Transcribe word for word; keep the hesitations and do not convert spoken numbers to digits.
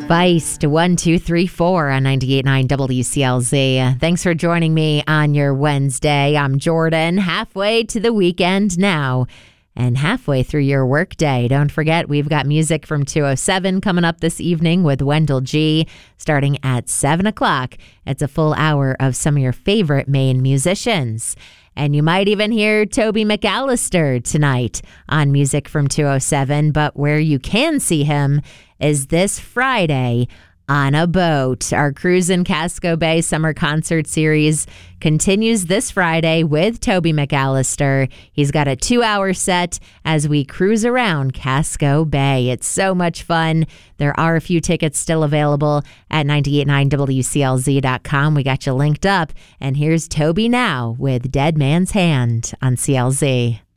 Feist, one, two, three, four on ninety-eight point nine W C L Z. Thanks for joining me on your Wednesday. I'm Jordan, halfway to the weekend now and halfway through your workday. Don't forget, we've got music from two oh seven coming up this evening with Wendell G. starting at seven o'clock. It's a full hour of some of your favorite Maine musicians. And you might even hear Toby McAllister tonight on Music from two oh seven. But where you can see him is this Friday on a boat. Our Cruise in Casco Bay Summer Concert Series continues this Friday with Toby McAllister. He's got a two-hour set as we cruise around Casco Bay. It's so much fun. There are a few tickets still available at ninety-eight point nine W C L Z dot com. We got you linked up. And here's Toby now with Dead Man's Hand on C L Z.